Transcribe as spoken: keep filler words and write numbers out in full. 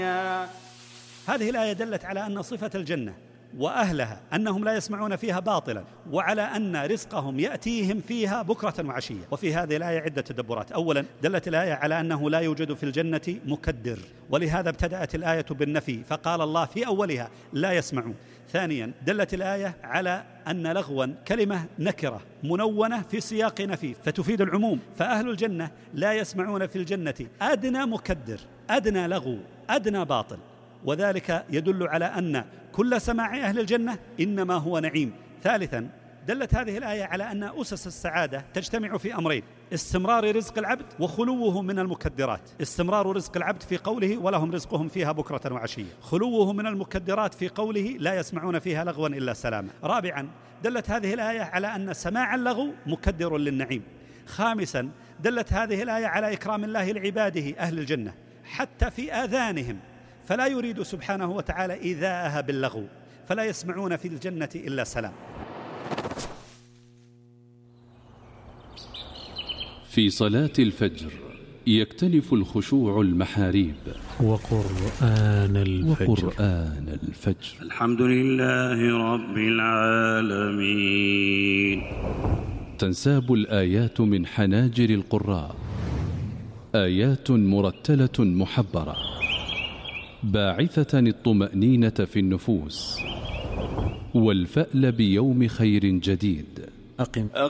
هذه الآية دلت على أن صفة الجنة وأهلها أنهم لا يسمعون فيها باطلا، وعلى أن رزقهم يأتيهم فيها بكرة وعشية. وفي هذه الآية عدة تدبرات. أولا، دلت الآية على أنه لا يوجد في الجنة مكدر، ولهذا ابتدأت الآية بالنفي، فقال الله في أولها لا يسمعون. ثانيا، دلت الآية على أن لغوا كلمة نكرة منونة في سياق نفي فتفيد العموم، فأهل الجنة لا يسمعون في الجنة أدنى مكدر، أدنى لغو، أدنى باطل، وذلك يدل على أن كل سماع أهل الجنة إنما هو نعيم. ثالثا، دلت هذه الآية على أن أسس السعادة تجتمع في أمرين: استمرار رزق العبد وخلوه من المكدرات. استمرار رزق العبد في قوله ولهم رزقهم فيها بكرة وعشية، خلوه من المكدرات في قوله لا يسمعون فيها لغوا إلا سلاما. رابعا، دلت هذه الآية على أن سماع اللغو مكدر للنعيم. خامسا، دلت هذه الآية على إكرام الله لعباده أهل الجنة حتى في آذانهم، فلا يريد سبحانه وتعالى إيذاءها باللغو، فلا يسمعون في الجنة إلا سلام. في صلاة الفجر يكتنف الخشوع المحاريب. وقرآن الفجر, وقرآن الفجر. الحمد لله رب العالمين. تنساب الآيات من حناجر القراء، آيات مرتلة محبرة باعثة الطمأنينة في النفوس والفأل بيوم خير جديد. أقم